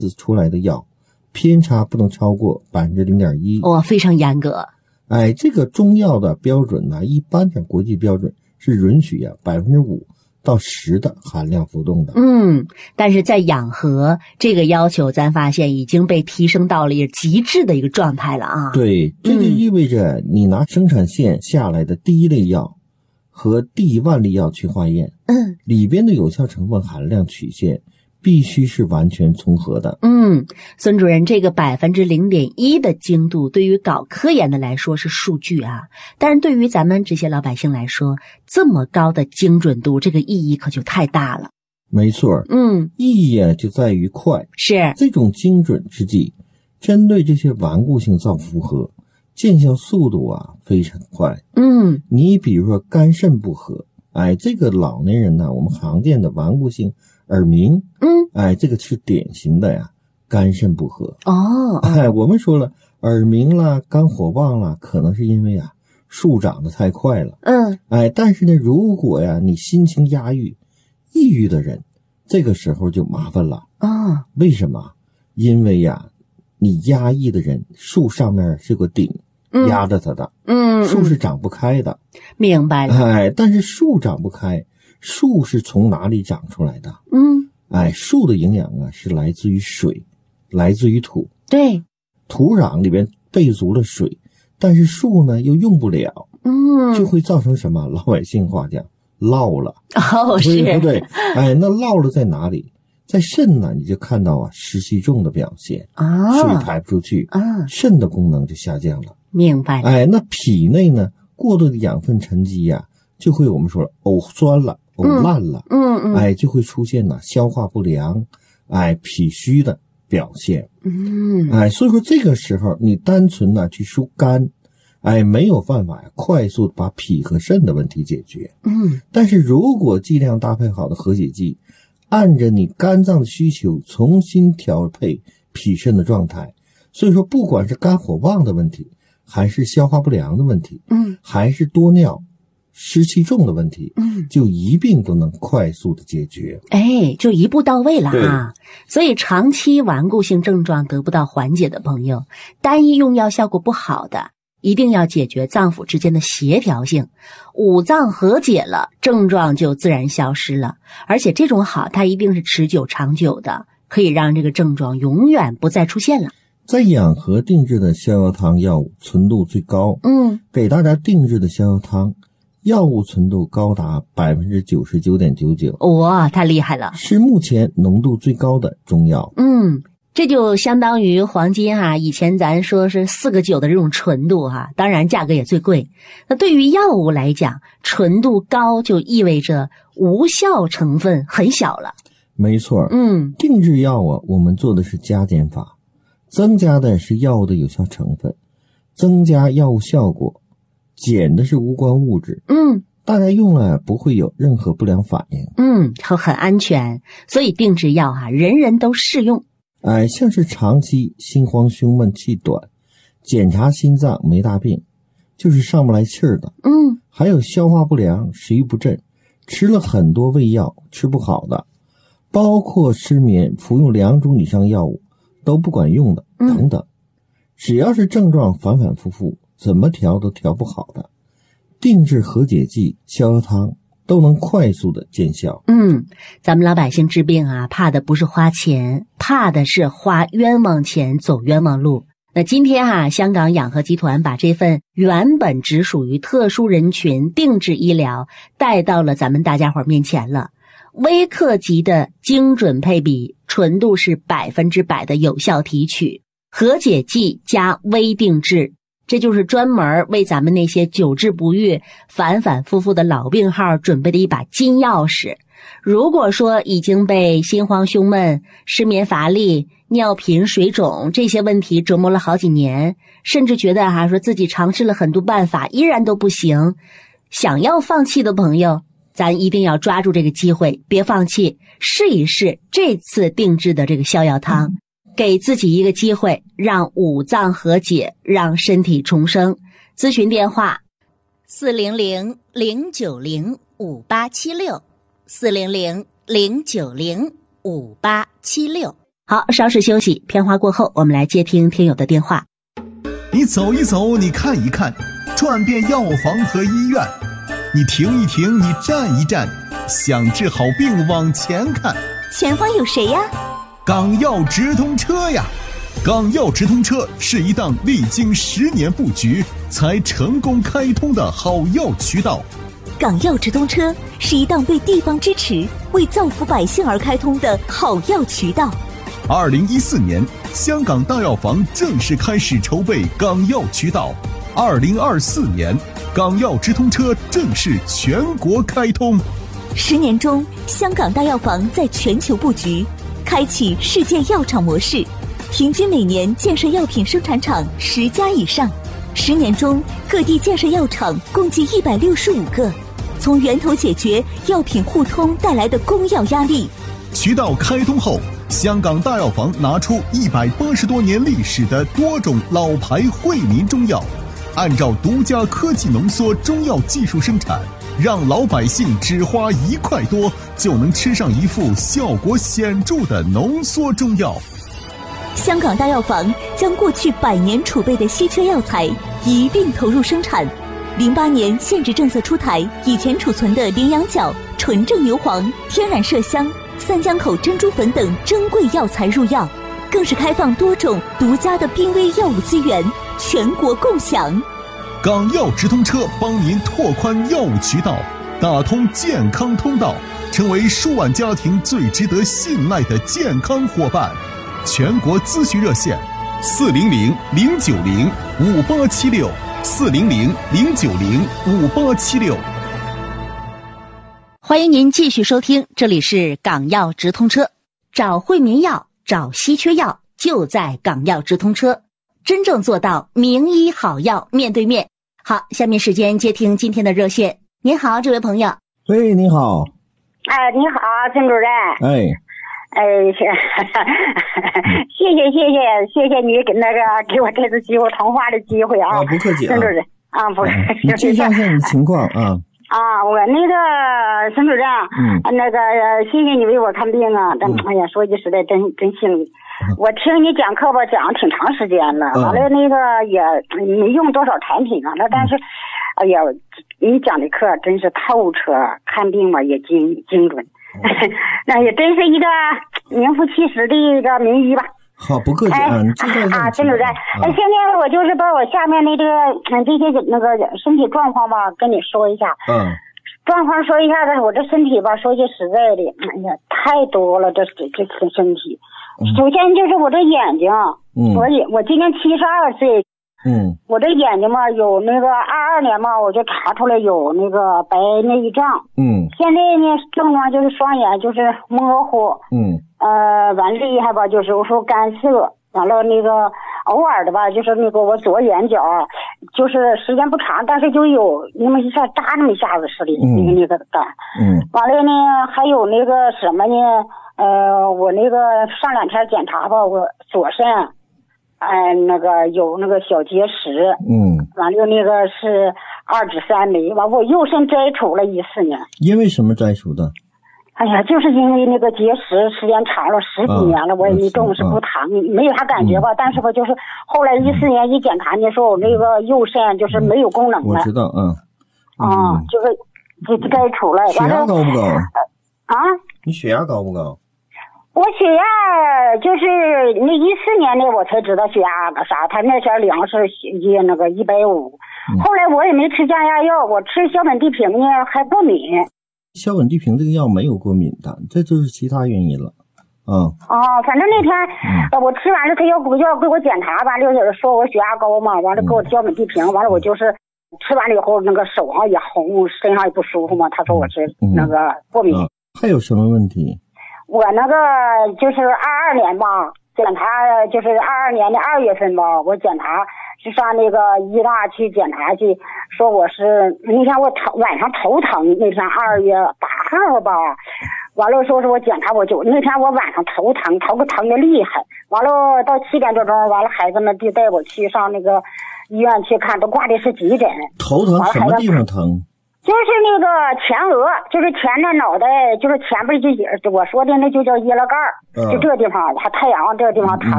出来的药，偏差不能超过 0.1%。 哇，非常严格。 这个中药的标准呢，一般的国际标准是允许5%到10%的含量浮动的。 但是在养和这个要求，咱发现已经被提升到了极致的一个状态了啊。 对，这就意味着你拿生产线下来的第一类药和第1万粒药去化验，里边的有效成分含量曲线必须是完全重合的。 孙主任，这个 0.1% 的精度对于搞科研的来说是数据啊，但是对于咱们这些老百姓来说，这么高的精准度，这个意义可就太大了。 没错，意义就在于快。 是这种精准之剂，针对这些顽固性造负荷，见效速度非常快。你比如说肝肾不和，这个老年人呢，我们常见的顽固性耳鸣，这个是典型的肝肾不和。我们说了，耳鸣啦、肝火旺啦，可能是因为树长得太快了。但是呢，如果你心情压抑、抑郁的人，这个时候就麻烦了。为什么？因为你压抑的人，树上面是个顶压着它的，树是长不开的。 明白了。 但是树长不开，树是从哪里长出来的？树的营养是来自于水，来自于土。 对， 土壤里边备足了水，但是树呢又用不了，就会造成什么？老百姓话讲，涝了。 是， 对不对？那涝了在哪里？在肾呢，你就看到湿气重的表现，水排不出去，肾的功能就下降了。 明白。 那脾内呢，过多的养分沉积就会我们说了呕酸了，呕烂了，就会出现消化不良，脾虚的表现。所以说这个时候你单纯去疏肝，没有办法快速把脾和肾的问题解决。但是如果剂量搭配好的和解剂，按着你肝脏的需求重新调配脾肾的状态，所以说不管是肝火旺的问题，还是消化不良的问题，还是多尿湿气重的问题，就一并都能快速的解决。 就一步到位了啊！所以长期顽固性症状得不到缓解的朋友，单一用药效果不好的，一定要解决脏腑之间的协调性，五脏和解了，症状就自然消失了。而且这种好，它一定是持久长久的，可以让这个症状永远不再出现了。 在养和定制的逍遥汤药物纯度最高，给大家定制的逍遥汤药物纯度高达 99.99%， 哇，太厉害了， 是目前浓度最高的中药。 这就相当于黄金以前咱说是4个9的这种纯度当然价格也最贵。那对于药物来讲，纯度高就意味着无效成分很小了。 没错，定制药我们做的是加减法，增加的是药物的有效成分，增加药物效果，减的是无关物质。大家用了不会有任何不良反应。 很安全，所以定制药人人都适用。 像是长期心慌胸闷气短，检查心脏没大病，就是上不来气儿的，还有消化不良、食欲不振，吃了很多胃药吃不好的，包括失眠服用2种以上药物都不管用的等等，只要是症状反反复复，怎么调都调不好的，定制和解剂逍遥汤都能快速的见效。 咱们老百姓治病怕的不是花钱，怕的是花冤枉钱走冤枉路。那今天香港养和集团把这份原本只属于特殊人群定制医疗带到了咱们大家伙面前了。微克级的精准配比，纯度是100%的有效提取，和解剂加微定制，这就是专门为咱们那些久治不愈、反反复复的老病号准备的一把金钥匙。如果说已经被心慌胸闷、失眠乏力、尿频水肿这些问题折磨了好几年，甚至觉得说自己尝试了很多办法依然都不行，想要放弃的朋友，咱一定要抓住这个机会，别放弃，试一试这次定制的这个逍遥汤，给自己一个机会，让五脏和解，让身体重生。咨询电话400-090-5876，400-090-5876。 好，稍事休息，片花过后，我们来接听听友的电话。 你走一走，你看一看，转遍药房和医院，你停一停，你站一站，想治好病往前看。 前方有谁呀？ 港药直通车呀！港药直通车是一档历经10年布局才成功开通的好药渠道。 港药直通车是一档为地方支持、为造福百姓而开通的好药渠道。 2014年，香港大药房正式开始筹备港药渠道。2024年，港药直通车正式全国开通。 10年中，香港大药房在全球布局，开启世界药厂模式，平均每年建设药品生产厂10家以上。10年中，各地建设药厂共计165个，从源头解决药品互通带来的供药压力。 渠道开通后，香港大药房拿出180多年历史的多种老牌惠民中药，按照独家科技浓缩中药技术生产，让老百姓只花1块多就能吃上一副效果显著的浓缩中药。 香港大药房将过去100年储备的稀缺药材一并投入生产。08年限制政策出台，以前储存的羚羊角、纯正牛黄、天然麝香、三江口珍珠粉等珍贵药材入药，更是开放多种独家的濒危药物资源，全国共享。 港药直通车帮您拓宽药物渠道，打通健康通道，成为数万家庭最值得信赖的健康伙伴。全国咨询热线：400-090-5876，400-090-5876。 欢迎您继续收听，这里是港药直通车，找惠民药，找稀缺药，就在港药直通车，真正做到名医好药面对面。好，下面时间接听今天的热线。您好，这位朋友。 喂，你好。 你好，陈主任。谢谢你给我这次机会通话的机会啊！ 不客气啊， 陈主任啊，不是， 你介绍一下你的情况啊。 我陈主任，谢谢你为我看病啊！哎呀，说句实在，真幸运。我听你讲课吧，讲了挺长时间了，完了也没用多少产品啊，但是，哎呀，你讲的课真是透彻，看病嘛也精准。那也真是一个名副其实的一个名医吧。 好，不客气陈主任，现在我就是把我下面这些身体状况吧跟你说一下。状况说一下子，我这身体吧，说句实在的，哎呀，太多了，这身体。首先就是我这眼睛，我今年72岁。我这眼睛嘛，有22年嘛，我就查出来有白内障。现在呢，症状就是双眼就是模糊。完厉害吧，就是有时候干涩。完了偶尔的吧，就是我左眼角，就是时间不长，但是就有那么一下扎那么一下子似的，感。完了呢，还有什么呢？我上2天检查吧，我左肾。有小结石，完了是2指3枚，完我右肾摘除了14年。 因为什么摘除的？ 哎呀，就是因为结石时间长了10几年了，我也一动是不疼，没有啥感觉吧，但是吧就是后来14年一检查呢，说我右肾就是没有功能了。 我知道， 就是摘除了。 血压高不高？你血压高不高？ 我血压就是14年的我才知道血压啥，他那前量是150，后来我也没吃降压药，我吃硝苯地平呢还过敏。 硝苯地平这个药没有过敏的，这就是其他原因了。 反正那天我吃完了他要给我检查，完了说我血压高嘛，完了给我硝苯地平，完了我就是吃完了以后手上也红，身上也不舒服嘛，他说我是过敏。 还有什么问题？ 我就是22年吧，检查就是22年的2月份吧，我检查是上医大去检查去，说我是那天我晚上头疼，那天2月8号吧，完了说是我检查那天我晚上头疼的厉害，完了到7点多钟，完了孩子们就带我去上医院去看，都挂的是急诊。 头疼什么地方疼？ 就就是那个前额，就是前的脑袋，就是前边这我说的那就叫掖了盖儿，就这地方，它太阳这个地方疼。